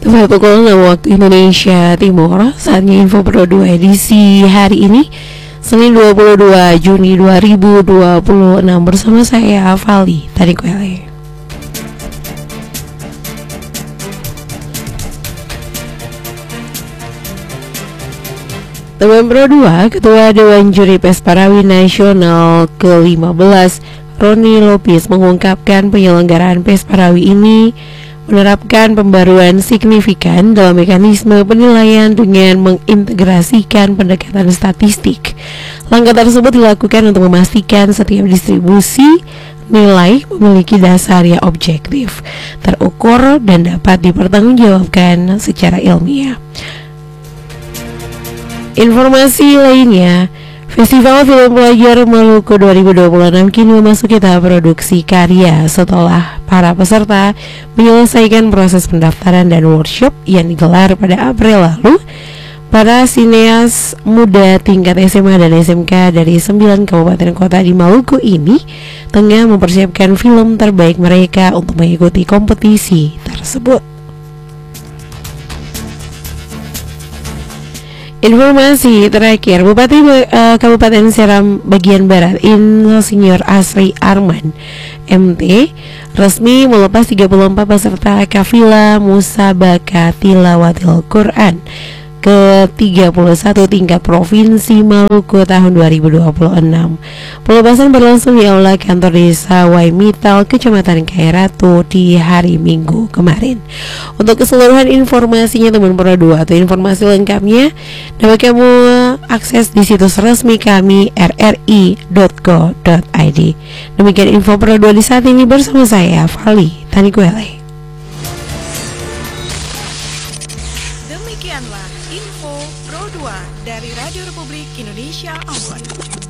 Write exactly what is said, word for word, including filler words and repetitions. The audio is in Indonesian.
Tepat pukul enam waktu Indonesia Timur. Saatnya Info Pro dua edisi hari ini, Senin dua puluh dua Juni dua ribu dua puluh enam, bersama saya Vali Tanikwele. Teman Pro dua, Ketua Dewan Juri Pesparawi Nasional ke lima belas Roni Lopis mengungkapkan penyelenggaraan Pesparawi ini menerapkan pembaruan signifikan dalam mekanisme penilaian dengan mengintegrasikan pendekatan statistik. Langkah tersebut dilakukan untuk memastikan setiap distribusi nilai memiliki dasar yang objektif, terukur, dan dapat dipertanggungjawabkan secara ilmiah. Informasi lainnya, Festival Film Pelajar Maluku dua ribu dua puluh enam kini memasuki tahap produksi karya setelah para peserta menyelesaikan proses pendaftaran dan workshop yang digelar pada April lalu. Para sineas muda tingkat S M A dan S M K dari sembilan kabupaten kota di Maluku ini tengah mempersiapkan film terbaik mereka untuk mengikuti kompetisi tersebut. Informasi terakhir, Bupati uh, Kabupaten Seram bagian Barat Insinyur Asri Arman M T resmi melepas tiga puluh empat peserta kafilah Musabaqah Tilawatil Quran ke tiga puluh satu tingkat Provinsi Maluku tahun dua ribu dua puluh enam. Pelepasan berlangsung di Aula Kantor Desa Waimital, Kecamatan Kairatu di hari Minggu kemarin. Untuk keseluruhan informasinya teman Pro dua atau informasi lengkapnya dapat kamu akses di situs resmi kami r r i dot go dot i d. Demikian Info Pro dua di saat ini bersama saya Vali Tanikwele. Demikianlah Info Pro dua dari Radio Republik Indonesia Ambon.